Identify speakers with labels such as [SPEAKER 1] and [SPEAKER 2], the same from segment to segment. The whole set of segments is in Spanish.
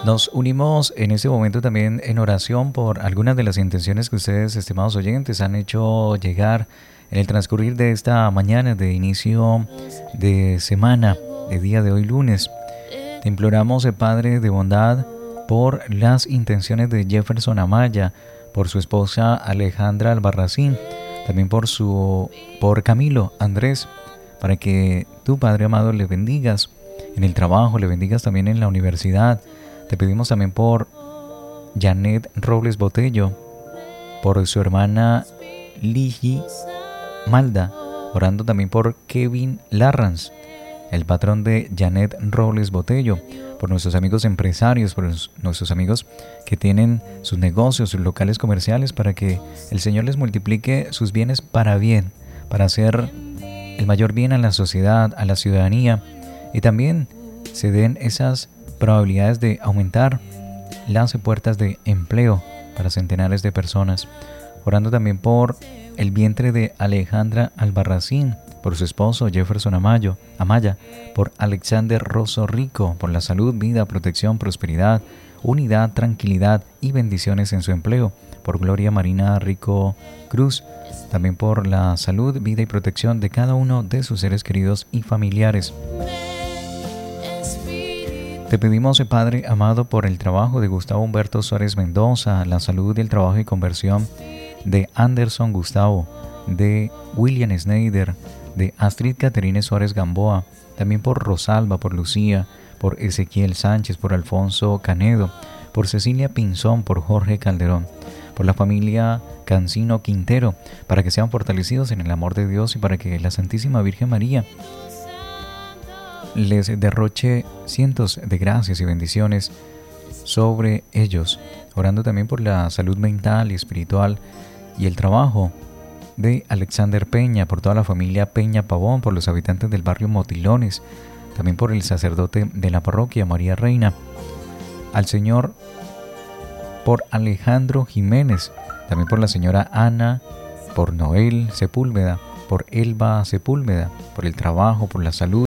[SPEAKER 1] Nos unimos en este momento también en oración por algunas de las intenciones que ustedes, estimados oyentes, han hecho llegar en el transcurrir de esta mañana de inicio de semana, de día de hoy lunes. Te imploramos, Padre de bondad, por las intenciones de Jefferson Amaya, por su esposa Alejandra Albarracín, también por Camilo Andrés, para que tú, Padre amado, le bendigas en el trabajo, le bendigas también en la universidad. Te pedimos también por Janet Robles Botello, por su hermana Ligi Malda, orando también por Kevin Larrans, el patrón de Janet Robles Botello, por nuestros amigos empresarios, por nuestros amigos que tienen sus negocios, sus locales comerciales, para que el Señor les multiplique sus bienes para bien, para hacer el mayor bien a la sociedad, a la ciudadanía, y también se den esas probabilidades de aumentar las puertas de empleo para centenares de personas. Orando también por el vientre de Alejandra Albarracín, por su esposo Jefferson Amaya, por Alexander Rosso Rico, por la salud, vida, protección, prosperidad, unidad, tranquilidad y bendiciones en su empleo, por Gloria Marina Rico Cruz, también por la salud, vida y protección de cada uno de sus seres queridos y familiares. Te pedimos, Padre amado, por el trabajo de Gustavo Humberto Suárez Mendoza, la salud, el trabajo y conversión de Anderson Gustavo, de William Snyder, de Astrid Caterine Suárez Gamboa, también por Rosalba, por Lucía, por Ezequiel Sánchez, por Alfonso Canedo, por Cecilia Pinzón, por Jorge Calderón, por la familia Cancino Quintero, para que sean fortalecidos en el amor de Dios y para que la Santísima Virgen María les derroche cientos de gracias y bendiciones sobre ellos, orando también por la salud mental y espiritual y el trabajo de Alexander Peña, por toda la familia Peña Pavón, por los habitantes del barrio Motilones, también por el sacerdote de la parroquia María Reina, al Señor, por Alejandro Jiménez, también por la señora Ana, por Noel Sepúlveda, por Elba Sepúlveda, por el trabajo, por la salud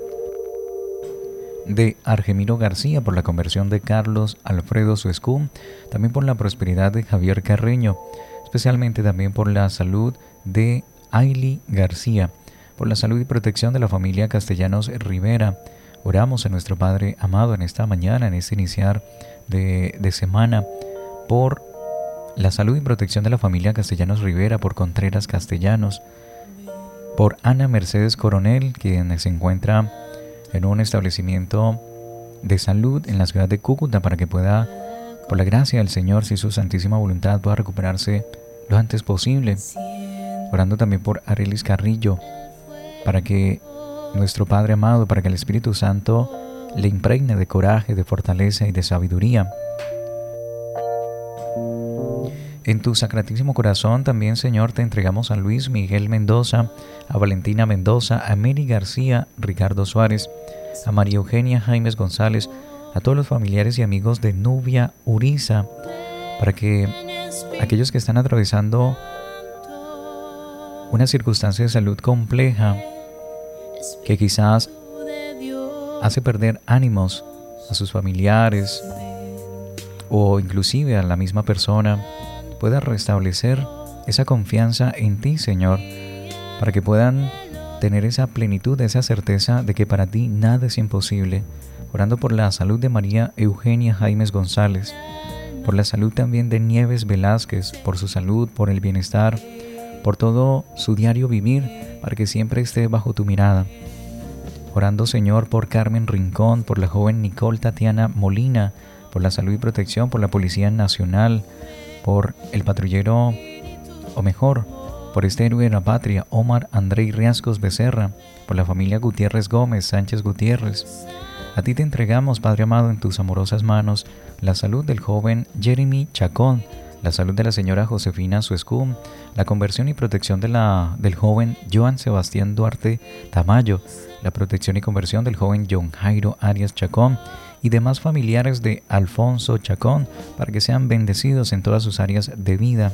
[SPEAKER 1] de Argemiro García, por la conversión de Carlos Alfredo Suescum, también por la prosperidad de Javier Carreño, especialmente también por la salud de Ailey García, por la salud y protección de la familia Castellanos Rivera. Oramos a nuestro Padre amado en esta mañana, en este iniciar de semana, por la salud y protección de la familia Castellanos Rivera, por Contreras Castellanos, por Ana Mercedes Coronel, quien se encuentra en un establecimiento de salud en la ciudad de Cúcuta, para que pueda, por la gracia del Señor, si su santísima voluntad, pueda recuperarse lo antes posible. Orando también por Arelis Carrillo, para que nuestro Padre amado, para que el Espíritu Santo le impregne de coraje, de fortaleza y de sabiduría. En tu sacratísimo corazón también, Señor, te entregamos a Luis Miguel Mendoza, a Valentina Mendoza, a Mary García, Ricardo Suárez, a María Eugenia Jaimes González, a todos los familiares y amigos de Nubia Uriza, para que aquellos que están atravesando una circunstancia de salud compleja, que quizás hace perder ánimos a sus familiares o inclusive a la misma persona, pueda restablecer esa confianza en ti, Señor, para que puedan tener esa plenitud, esa certeza de que para ti nada es imposible. Orando por la salud de María Eugenia Jaimes González, por la salud también de Nieves Velázquez, por su salud, por el bienestar, por todo su diario vivir, para que siempre esté bajo tu mirada. Orando, Señor, por Carmen Rincón, por la joven Nicole Tatiana Molina, por la salud y protección, por la Policía Nacional, por el patrullero, o mejor, por este héroe de la patria, Omar Andrei Riascos Becerra, por la familia Gutiérrez Gómez, Sánchez Gutiérrez. A ti te entregamos, Padre amado, en tus amorosas manos, la salud del joven Jeremy Chacón, la salud de la señora Josefina Suescum, la conversión y protección del joven Joan Sebastián Duarte Tamayo, la protección y conversión del joven John Jairo Arias Chacón, y demás familiares de Alfonso Chacón, para que sean bendecidos en todas sus áreas de vida.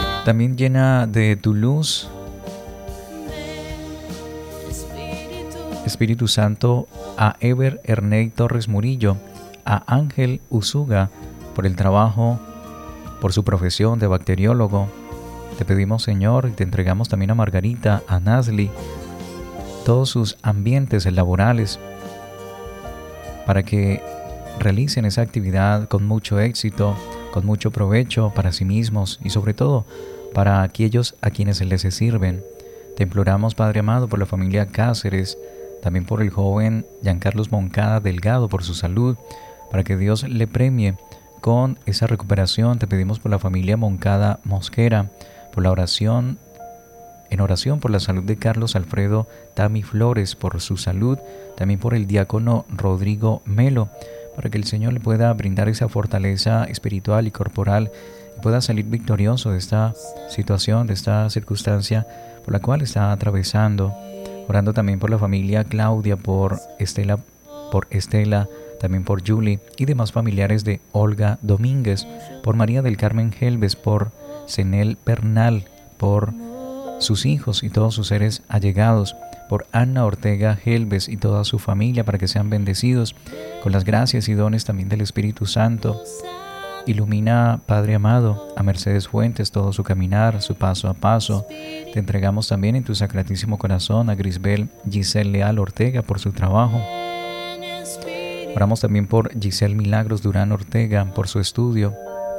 [SPEAKER 1] También llena de tu luz Espíritu Santo, a Ever Ernei Torres Murillo, a Ángel Usuga, por el trabajo, por su profesión de bacteriólogo. Te pedimos, Señor, y te entregamos también a Margarita, a Nasli, todos sus ambientes laborales, para que realicen esa actividad con mucho éxito, con mucho provecho para sí mismos y sobre todo para aquellos a quienes les sirven. Te imploramos, Padre amado, por la familia Cáceres, también por el joven Giancarlos Moncada Delgado, por su salud, para que Dios le premie con esa recuperación. Te pedimos por la familia Moncada Mosquera, por la oración, en oración por la salud de Carlos Alfredo Tami Flores, por su salud, también por el diácono Rodrigo Melo, para que el Señor le pueda brindar esa fortaleza espiritual y corporal y pueda salir victorioso de esta situación, de esta circunstancia por la cual está atravesando. Orando también por la familia Claudia, por Estela, también por Julie y demás familiares de Olga Domínguez, por María del Carmen Helves, por Zenel Pernal, por sus hijos y todos sus seres allegados, por Ana Ortega Helves y toda su familia, para que sean bendecidos con las gracias y dones también del Espíritu Santo. Ilumina, Padre amado, a Mercedes Fuentes, todo su caminar, su paso a paso. Te entregamos también en tu sacratísimo corazón a Grisbel Giselle Leal Ortega por su trabajo. Oramos también por Giselle Milagros Durán Ortega, por su estudio.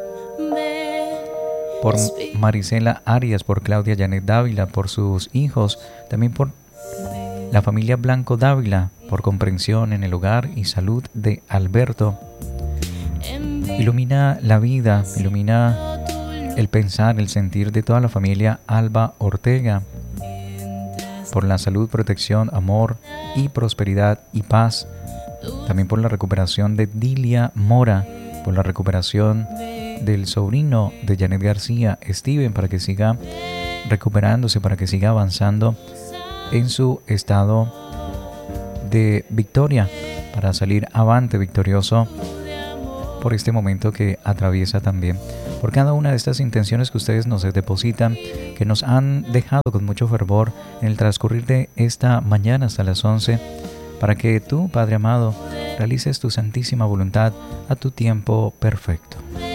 [SPEAKER 1] Por Marisela Arias, por Claudia Janet Dávila, por sus hijos. También por la familia Blanco Dávila, por comprensión en el hogar y salud de Alberto. Ilumina la vida, ilumina el pensar, el sentir de toda la familia Alba Ortega, por la salud, protección, amor y prosperidad y paz. También por la recuperación de Dilia Mora, por la recuperación del sobrino de Janet García, Steven, para que siga recuperándose, para que siga avanzando en su estado de victoria, para salir avante victorioso por este momento que atraviesa también. Por cada una de estas intenciones que ustedes nos depositan, que nos han dejado con mucho fervor en el transcurrir de esta mañana hasta las 11, para que tú, Padre amado, realices tu santísima voluntad a tu tiempo perfecto.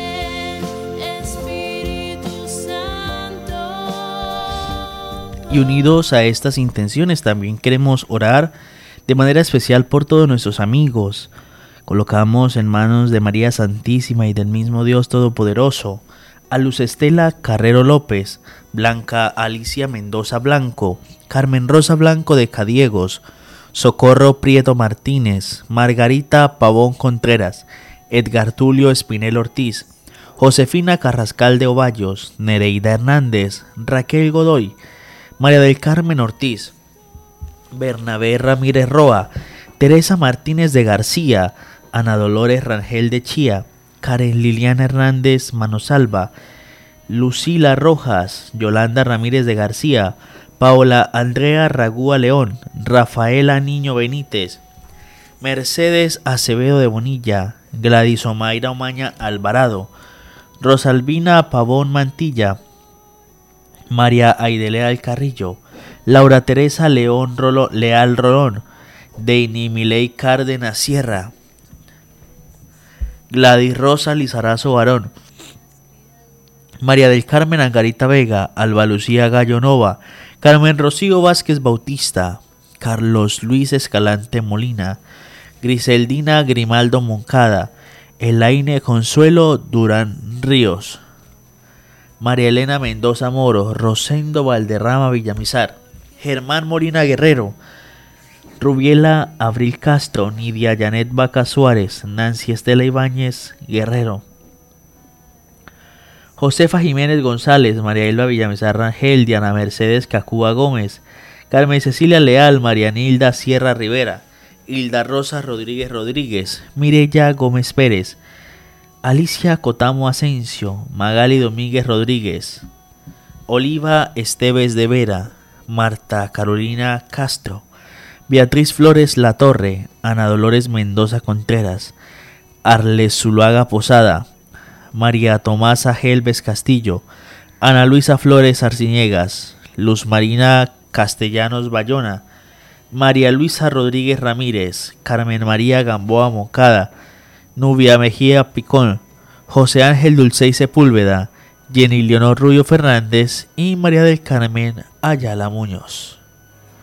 [SPEAKER 2] Y unidos a estas intenciones también queremos orar de manera especial por todos nuestros amigos. Colocamos en manos de María Santísima y del mismo Dios Todopoderoso a Luz Estela Carrero López, Blanca Alicia Mendoza Blanco, Carmen Rosa Blanco de Cadiegos, Socorro Prieto Martínez, Margarita Pavón Contreras, Edgar Tulio Espinel Ortiz, Josefina Carrascal de Ovallos, Nereida Hernández, Raquel Godoy, María del Carmen Ortiz, Bernabé Ramírez Roa, Teresa Martínez de García, Ana Dolores Rangel de Chía, Karen Liliana Hernández Manosalva, Lucila Rojas, Yolanda Ramírez de García, Paola Andrea Ragúa León, Rafaela Niño Benítez, Mercedes Acevedo de Bonilla, Gladys Omaira Omaña Alvarado, Rosalvina Pavón Mantilla, María Aidelea del Carrillo, Laura Teresa León Leal Rolón, Deini Miley Cárdenas Sierra, Gladys Rosa Lizarazo Barón, María del Carmen Angarita Vega, Alba Lucía Gallo Nova, Carmen Rocío Vázquez Bautista, Carlos Luis Escalante Molina, Griseldina Grimaldo Moncada, Elaine Consuelo Durán Ríos, María Elena Mendoza Moro, Rosendo Valderrama Villamizar, Germán Molina Guerrero, Rubiela Abril Castro, Nidia Janet Vaca Suárez, Nancy Estela Ibáñez Guerrero, Josefa Jiménez González, María Elba Villamizar Rangel, Diana Mercedes Cacúa Gómez, Carmen Cecilia Leal, Marianilda Sierra Rivera, Hilda Rosa Rodríguez Rodríguez, Mireya Gómez Pérez, Alicia Cotamo Asensio, Magali Domínguez Rodríguez, Oliva Esteves de Vera, Marta Carolina Castro, Beatriz Flores Latorre, Ana Dolores Mendoza Contreras, Arles Zuluaga Posada, María Tomasa Gelves Castillo, Ana Luisa Flores Arciniegas, Luz Marina Castellanos Bayona, María Luisa Rodríguez Ramírez, Carmen María Gamboa Moncada, Nubia Mejía Picón, José Ángel Dulcey Sepúlveda, Jenny Leonor Rubio Fernández y María del Carmen Ayala Muñoz.